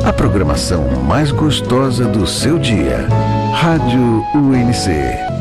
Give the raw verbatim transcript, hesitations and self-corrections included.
A programação mais gostosa do seu dia. Rádio U N C.